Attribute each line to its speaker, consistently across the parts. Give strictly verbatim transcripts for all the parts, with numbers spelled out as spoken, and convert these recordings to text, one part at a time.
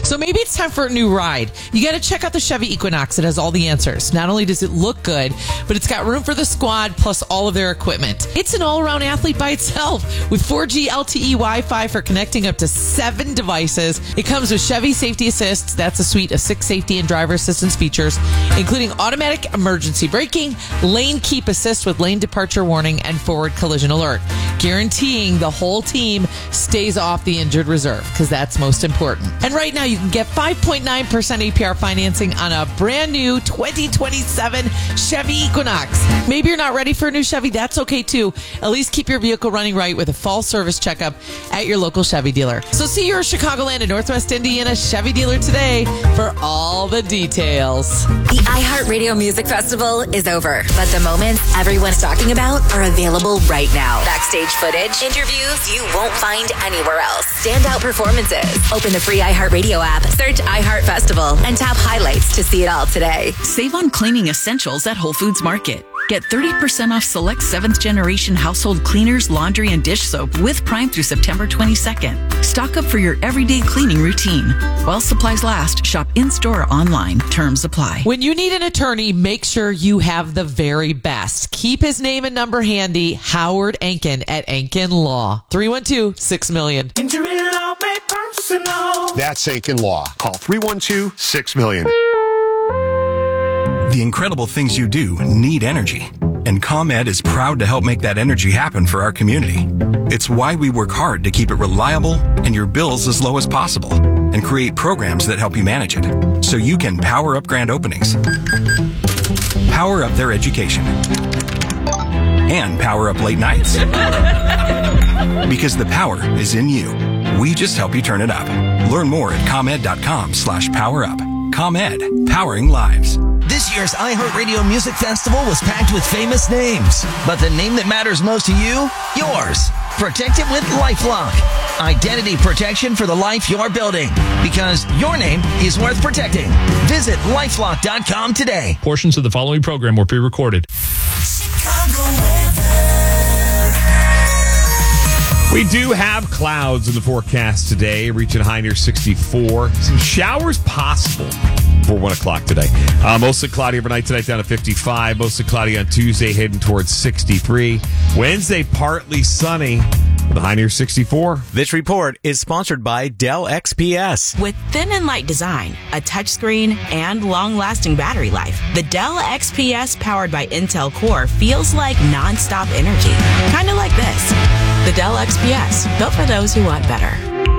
Speaker 1: So maybe it's time for a new ride. You got to check out the Chevy Equinox. It has all the answers. Not only does it look good, but it's got room for the squad plus all of their equipment. It's an all-around athlete by itself with four G L T E Wi-Fi for connecting up to seven devices. It comes with Chevy Safety Assist. That's a suite of six safety and driver assistance features, including automatic emergency braking, lane keep assist with lane departure warning, and forward collision alert, guaranteeing the whole team stays off the injured reserve, because that's most important. And right now you can get five point nine percent A P R financing on a brand new twenty twenty-seven Chevy Equinox. Maybe you're not ready for a new Chevy. That's okay too. At least keep your vehicle running right with a full service checkup at your local Chevy dealer. So see your Chicagoland and Northwest Indiana Chevy dealer today for all the details.
Speaker 2: The iHeartRadio Music Festival is over, but the moments everyone's talking about are available right now. Backstage footage, interviews you won't find anywhere else, standout performances. Open the free iHeartRadio app, search iHeart Festival, and tap highlights to see it all today.
Speaker 3: Save on cleaning essentials at Whole Foods Market. Get thirty percent off select seventh generation household cleaners, laundry, and dish soap with Prime through September twenty-second. Stock up for your everyday cleaning routine. While supplies last, shop in-store or online. Terms apply.
Speaker 1: When you need an attorney, make sure you have the very best. Keep his name and number handy. Howard Enkin at Enkin Law. three one two, six million.
Speaker 4: Injury law, may purchase law.
Speaker 5: That's Enkin Law. Call three one two, six million.
Speaker 6: The incredible things you do need energy, and ComEd is proud to help make that energy happen for our community. It's why we work hard to keep it reliable and your bills as low as possible, and create programs that help you manage it, so you can power up grand openings, power up their education, and power up late nights. Because the power is in you. We just help you turn it up. Learn more at ComEd.com slash power up. ComEd, powering lives.
Speaker 7: This year's iHeartRadio Music Festival was packed with famous names. But the name that matters most to you? Yours. Protect it with LifeLock. Identity protection for the life you're building. Because your name is worth protecting. Visit lifelock dot com today.
Speaker 8: Portions of the following program were pre-recorded. We do have clouds in the forecast today, reaching a high near sixty-four. Some showers possible for one o'clock today. Uh, mostly cloudy overnight tonight, down to fifty-five. Mostly cloudy on Tuesday, heading towards sixty-three. Wednesday, partly sunny, with a high near sixty-four.
Speaker 9: This report is sponsored by Dell X P S.
Speaker 10: With thin and light design, a touchscreen, and long-lasting battery life, the Dell X P S powered by Intel Core feels like non-stop energy. Kind of like this. The Dell X P S, built for those who want better.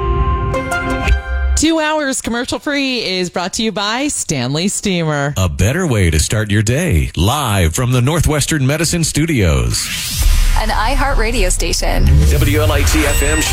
Speaker 1: Two hours commercial free is brought to you by Stanley Steamer.
Speaker 11: A better way to start your day. Live from the Northwestern Medicine Studios.
Speaker 2: An iHeartRadio station.
Speaker 11: W L I T F M